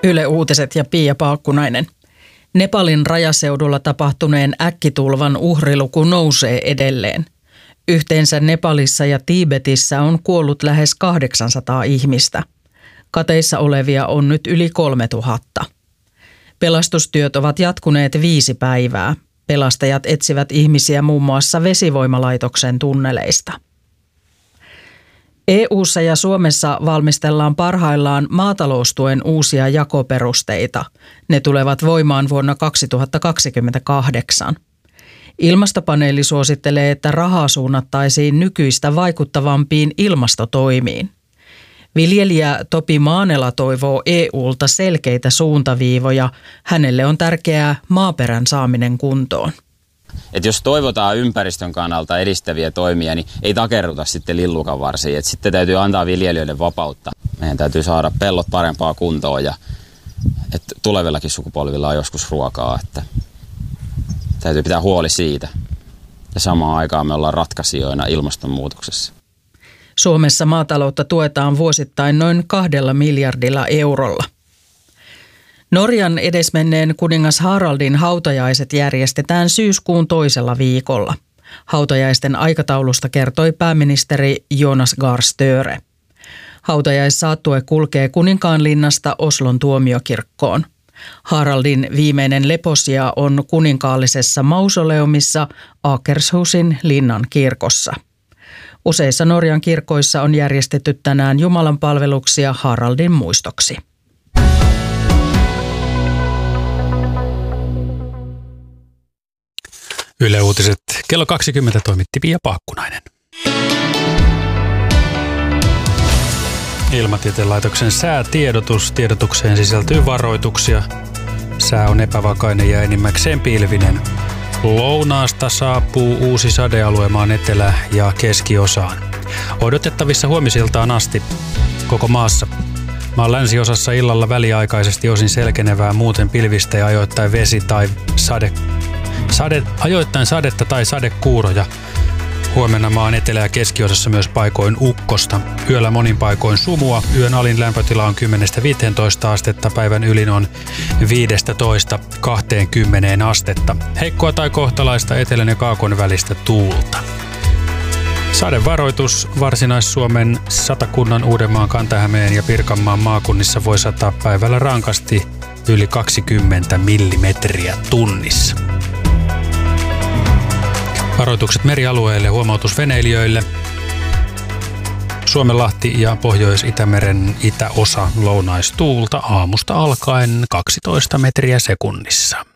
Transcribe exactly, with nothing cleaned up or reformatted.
Yle Uutiset ja Pia Paakkunainen. Nepalin rajaseudulla tapahtuneen äkkitulvan uhriluku nousee edelleen. Yhteensä Nepalissa ja Tiibetissä on kuollut lähes kahdeksansataa ihmistä. Kateissa olevia on nyt yli kolmetuhatta. Pelastustyöt ovat jatkuneet viisi päivää. Pelastajat etsivät ihmisiä muun muassa vesivoimalaitoksen tunneleista. E U:ssa ja Suomessa valmistellaan parhaillaan maataloustuen uusia jakoperusteita. Ne tulevat voimaan vuonna kaksituhattakaksikymmentäkahdeksan. Ilmastopaneeli suosittelee, että rahaa suunnattaisiin nykyistä vaikuttavampiin ilmastotoimiin. Viljelijä Topi Maanela toivoo E U:lta selkeitä suuntaviivoja. Hänelle on tärkeää maaperän saaminen kuntoon. Et jos toivotaan ympäristön kannalta edistäviä toimia, niin ei takerruta sitten lillukan varsiin. Et sitten täytyy antaa viljelijöille vapautta. Meidän täytyy saada pellot parempaa kuntoon ja että tulevillakin sukupolvilla on joskus ruokaa. Että täytyy pitää huoli siitä. Ja samaan aikaan me ollaan ratkaisijoina ilmastonmuutoksessa. Suomessa maataloutta tuetaan vuosittain noin kahdella miljardilla eurolla. Norjan edesmenneen kuningas Haraldin hautajaiset järjestetään syyskuun toisella viikolla. Hautajaisten aikataulusta kertoi pääministeri Jonas Gahr Støre. Hautajaissaattue kulkee Kuninkaanlinnasta Oslon tuomiokirkkoon. Haraldin viimeinen leposija on kuninkaallisessa mausoleumissa Akershusin linnan kirkossa. Useissa Norjan kirkoissa on järjestetty tänään jumalanpalveluksia Haraldin muistoksi. Yle Uutiset kello kaksikymmentä toimitti Pia Paakkunainen. Ilmatieteen laitoksen säätiedotus. Tiedotukseen sisältyy varoituksia. Sää on epävakainen ja enimmäkseen pilvinen. Lounaasta saapuu uusi sadealue maan etelä- ja keskiosaan. Odotettavissa huomisiltaan asti koko maassa. Maan länsiosassa illalla väliaikaisesti osin selkenevää, muuten pilvistä ja ajoittain vesi tai sade. Sade, ajoittain sadetta tai sadekuuroja. Huomenna maan etelä- ja keskiosassa myös paikoin ukkosta. Yöllä monin paikoin sumua. Yön alin lämpötila on kymmenestä viiteentoista astetta. Päivän ylin on viidestätoista kahteenkymmeneen astetta. Heikkoa tai kohtalaista etelän ja kaakon välistä tuulta. Sadevaroitus Varsinais-Suomen, Satakunnan, Uudenmaan, Kanta-Hämeen ja Pirkanmaan maakunnissa voi sataa päivällä rankasti yli kaksikymmentä millimetriä tunnissa. Varoitukset merialueille, huomautus veneilijöille. Suomenlahti ja Pohjois-Itämeren itäosa lounaistuulta aamusta alkaen kaksitoista metriä sekunnissa.